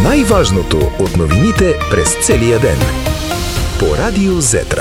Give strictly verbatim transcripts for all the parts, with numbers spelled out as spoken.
Най-важното от новините през целия ден. По Радио Зетра.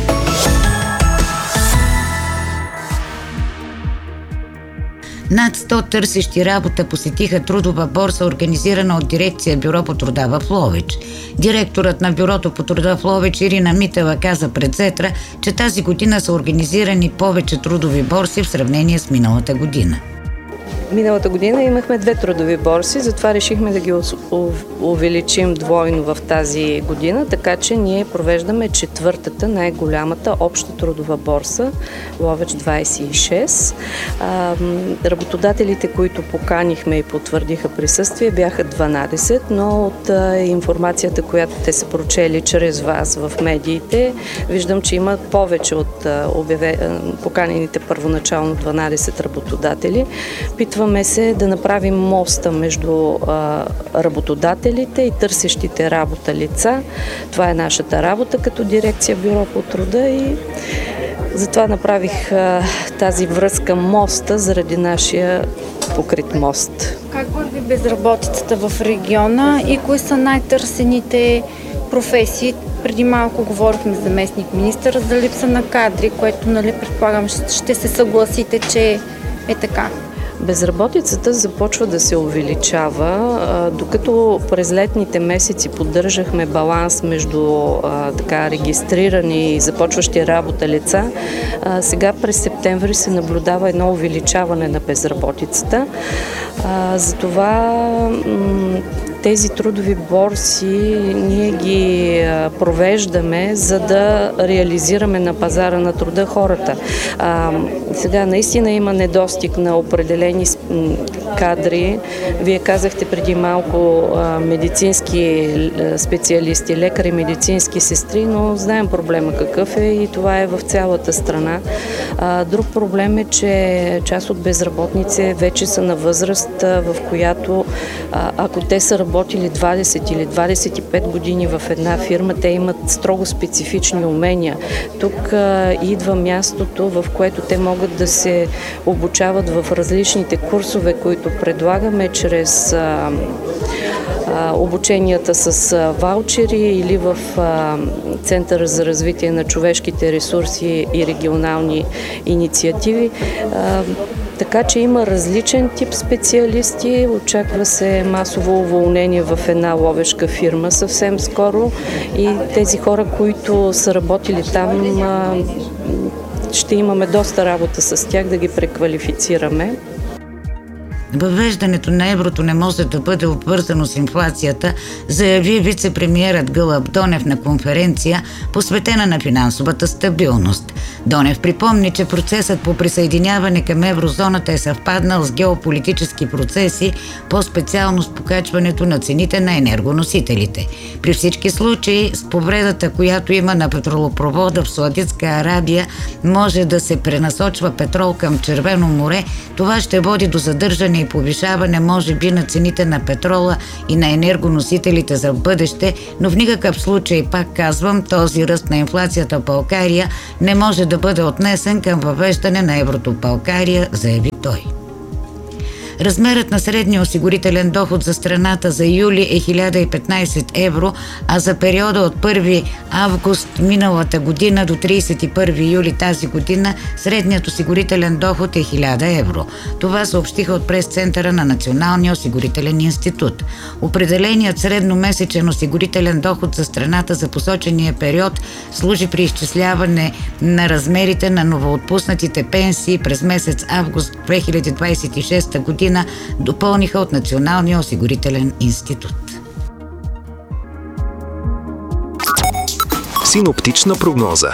Над сто търсещи работа посетиха трудова борса, организирана от дирекция Бюро по труда в Ловеч. Директорът на Бюрото по труда в Ловеч Ирина Митева каза пред Зетра, че тази година са организирани повече трудови борси в сравнение с миналата година. Миналата година имахме две трудови борси, затова решихме да ги увеличим двойно в тази година, така че ние провеждаме четвъртата, най-голямата обща трудова борса, Ловеч двадесет и шест. Работодателите, които поканихме и потвърдиха присъствие, бяха дванадесет, но от информацията, която те са прочели чрез вас в медиите, виждам, че има повече от поканените първоначално дванадесет работодатели. Питваме се да направим моста между а, работодателите и търсещите работа лица. Това е нашата работа като дирекция Бюро по труда и затова направих а, тази връзка моста заради нашия покрит мост. Как върви безработицата в региона и кои са най-търсените професии? Преди малко говорихме с заместник министър за липса на кадри, което, нали, предполагам, ще се съгласите, че е така. Безработицата започва да се увеличава, докато през летните месеци поддържахме баланс между а, така регистрирани и започващи работа лица. А, сега през септември се наблюдава едно увеличаване на безработицата. А, затова м- тези трудови борси ние ги а, провеждаме, за да реализираме на пазара на труда хората. А, сега наистина има недостиг на определени кадри. Вие казахте преди малко а, медицински специалисти, лекари, медицински сестри, но знаем проблема какъв е и това е в цялата страна. А, друг проблем е, че част от безработници вече са на възраст, а, в която а, ако те са работили двадесет или двадесет и пет години в една фирма, те имат строго специфични умения. Тук а, идва мястото, в което те могат да се обучават в различните курсове, които предлагаме чрез а, а, обученията с а, ваучери или в а, Центъра за развитие на човешките ресурси и регионални инициативи. А, Така че има различен тип специалисти. Очаква се масово уволнение в една ловешка фирма съвсем скоро и тези хора, които са работили там, ще имаме доста работа с тях да ги преквалифицираме. Въвеждането на еврото не може да бъде обвързано с инфлацията, заяви вице-премиерът Гълъб Донев на конференция, посветена на финансовата стабилност. Донев припомни, че процесът по присъединяване към еврозоната е съвпаднал с геополитически процеси, по-специално с покачването на цените на енергоносителите. При всички случаи, с повредата, която има на петролопровода в Саудитска Арабия, може да се пренасочва петрол към Червено море. Това ще води до задържане и повишаване, може би, на цените на петрола и на енергоносителите за бъдеще, но в никакъв случай, пак казвам, този ръст на инфлацията в България не може да бъде отнесен към въвеждане на еврото в България, заяви той. Размерът на средния осигурителен доход за страната за юли е хиляда и петнадесет евро, а за периода от първи август миналата година до тридесет и първи юли тази година средният осигурителен доход е хиляда евро. Това съобщиха от прес-центъра на Националния осигурителен институт. Определеният средномесечен осигурителен доход за страната за посочения период служи при изчисляване на размерите на новоотпуснатите пенсии през месец август две хиляди двадесет и шеста година, допълниха от Националния осигурителен институт. Синоптична прогноза.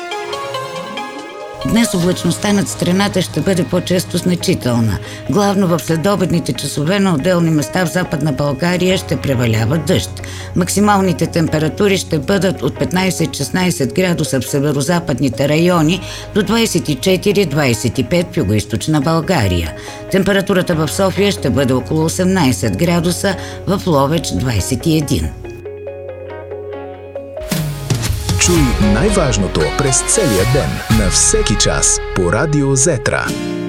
Днес облачността над страната ще бъде по-често значителна. Главно в следобедните часове на отделни места в Западна България ще превалява дъжд. Максималните температури ще бъдат от петнадесет до шестнадесет градуса в северозападните райони до двадесет и четири до двадесет и пет в югоизточна България. Температурата в София ще бъде около осемнадесет градуса, в Ловеч двадесет и един. Чуй най-важното през целия ден, на всеки час по Радио Зетра.